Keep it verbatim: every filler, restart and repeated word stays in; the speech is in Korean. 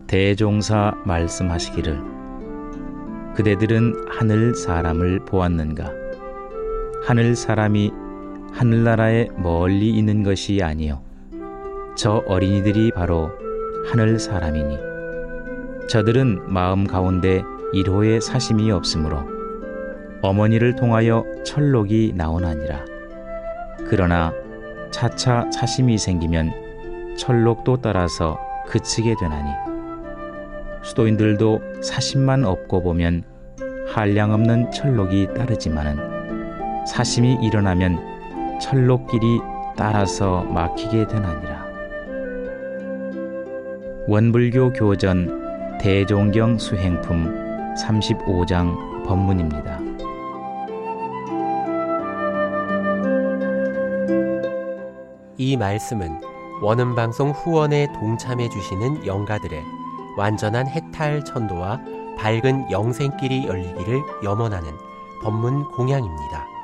대종사 말씀하시기를 그대들은 하늘 사람을 보았는가? 하늘 사람이 하늘나라에 멀리 있는 것이 아니요 저 어린이들이 바로 하늘 사람이니 저들은 마음 가운데 일호의 사심이 없으므로 어머니를 통하여 철록이 나오나니라. 그러나 차차 사심이 생기면 철록도 따라서 그치게 되나니 수도인들도 사심만 없고 보면 한량없는 철록이 따르지만은 사심이 일어나면 철록길이 따라서 막히게 되나니라. 원불교 교전 대종경 수행품 삼십오 장 법문입니다. 이 말씀은 원음방송 후원에 동참해 주시는 영가들의 완전한 해탈 천도와 밝은 영생길이 열리기를 염원하는 법문 공양입니다.